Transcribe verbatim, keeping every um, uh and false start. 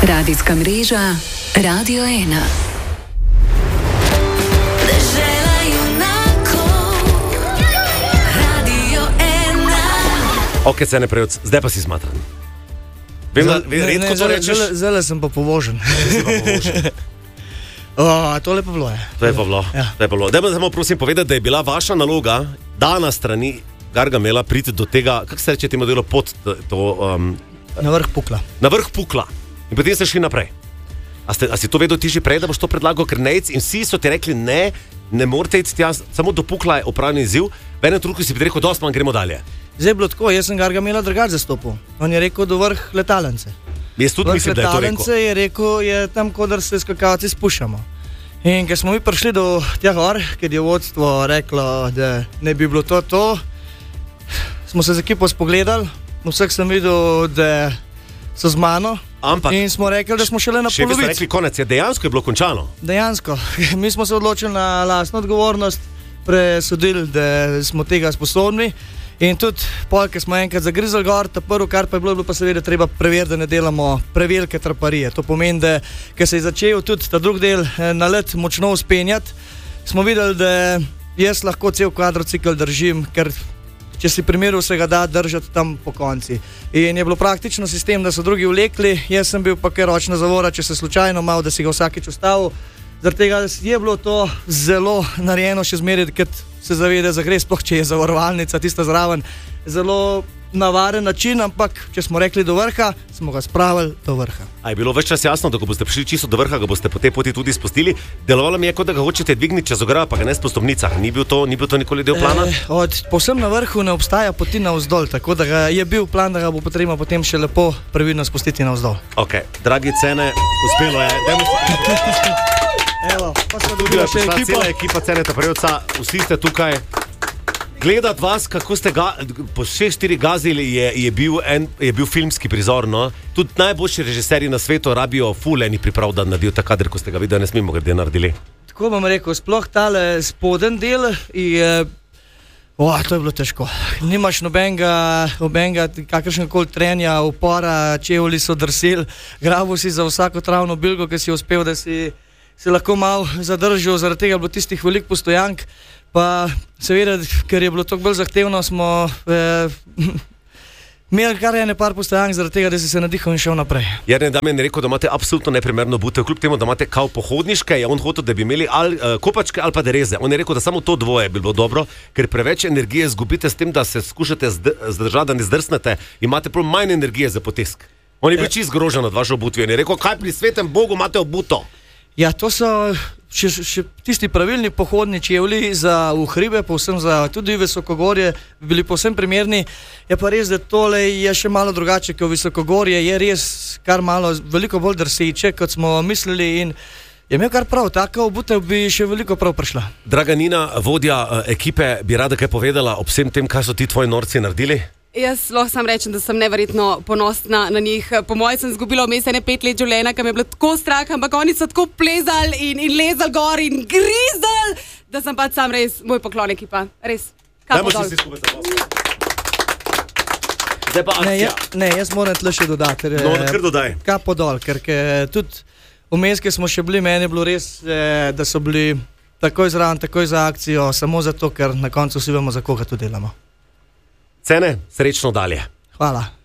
Radijska mreža Radio ena. Ok, Cene Prevc, zdaj pa si smatran. Vem, da redko to rečeš. Zdaj sem pa povožen. O, to lepo bilo je. To je pa bilo. Ja. To je pa bilo. Dajmo samo prosim povedati, da je bila vaša naloga dana strani Gargamela priti do tega, kako se reče temu delu, pod to... Um, na vrh pukla. Na vrh pukla. In potem ste šli naprej. A, ste, a si to vedel ti že prej, da boš to predlagal, ker nejc in vsi so ti rekli, ne, ne morate iti tja, samo do pukla je opravljen izziv, v enem trenutku si bi rekel, dosti manj, gremo dalje. Zdaj je bilo tako, jaz sem Gargamela drugače zastopil. On je rekel do vrh letalence. Jaz tudi mislim, da je to rekel. Letalence je rekel, je tam, kodar se skakalci spuščamo. In ker smo mi prišli do tja gor, ker je vodstvo reklo, da ne bi bilo to to, smo se z ekipo spogledali, vseh sem videl, da so z mano. Ampak, in smo rekli, da smo šele na polovici. Še bi ste rekli konec, je dejansko je bilo končano. Dejansko. Mi smo se odločili na lastno odgovornost, presodili, da smo tega sposobni. In tudi, pol, ker smo enkrat zagrizali gor, ta prvo, kar pa je bilo, bilo pa seveda treba preveriti, da ne delamo prevelike traparije. To pomeni, da ker se je začel tudi ta drug del na let močno uspenjati, smo videli, da jaz lahko cel kvadrocikl držim, ker če si primeru vsega da držati tam po konci. In je bilo praktično sistem, da so drugi vlekli, jaz sem bil pa kar ročna zavora, če se slučajno mal, da si ga vsakič ustavil. Zaradi tega je bilo to zelo narejeno še zmeraj, ker se zavede, da gre sploh, če je zavarovalnica tista zraven. Zelo navaren način, ampak če smo rekli do vrha, smo ga spravili do vrha. A je bilo več čas jasno, da ko boste prišli čisto do vrha, ga boste po tej poti tudi spustili? Delovalo mi je, kot da ga hočete dvigniti čez ogrado, pa ga ne po stopnicah. Ni bil to, ni bil to nikoli del plana? E, od povsem na vrhu ne obstaja poti navzdol, tako da ga je bil plan, da ga bo potrebno potem še lepo previdno spustiti navzdol. Ok, dragi Cene, uspelo je. Dajmo... Evo, pa smo tudi še ekipa. Cela ekipa Ceneta Prevca, vsi ste tukaj. Gledat vas, kako ste ga, po šest štiri gazili, je, je, bil en, je bil filmski prizor. No? Tudi najboljši režiserji na svetu rabijo ful enih priprav, da naredijo ta kader, ko ste ga videli, ne smemo ga naredili. Tako bom rekel, sploh tale spoden del je... O, to je bilo težko. Nimaš nobenega, nobenega kakršnekoli trenja, upora, čevlji so drseli, grabil si za vsako travno bilgo, ki si uspel, da si... se lahko malo zadržal, zaradi tega je bilo tistih velik postojank, pa seveda, ker je bilo toliko bolj zahtevno, smo eh, imeli kar ene par postojank, zaradi tega, da si se nadihal in šel naprej. Jernej Damjan je rekel, da imate absolutno neprimerno butev, kljub temu, da imate kao pohodniške, je on hotel, da bi imeli ali uh, kopačke ali pa dereze. On je rekel, da samo to dvoje bi bilo dobro, ker preveč energije zgubite s tem, da se skušate zdržati, da ne zdrsnete, imate prav manj energije za potisk. On je bil čist grožen od vašo obutvijo in je rekel, kaj pri svetem Bogu imate obuto? Ja, to so še, še tisti pravilni pohodni čevlji za v hribe, povsem za tudi visokogorje, bili povsem primerni. Je pa res, da tole je še malo drugače, kot visokogorje, je res kar malo, veliko bolj drseče, kot smo mislili in je imel kar prav, taka obutev bi še veliko prav prišla. Draga Nina, vodja uh, ekipe, bi rada kaj povedala ob vsem tem, kaj so ti tvoji norci naredili? Jaz lahko sam rečem, da sem neverjetno ponosna na njih. Po mojem sem izgubila vmes ene pet let življenja, ker mi je bilo tako strah, ampak oni so tako plezali in, in lezali gor in grizali, da sem pač sam res moj poklon ekipa. Res. Kapo dol. Zdaj pa akcija. Ne, ne, jaz moram tle še dodati. No, kar dodaj. Kapo dol, ker, ker tudi vmes, ki smo še bili, meni je bilo res, da so bili takoj zraven, takoj za akcijo, samo zato, ker na koncu vsi vemo, za koga to delamo. Cene, srečno dalje. Hvala.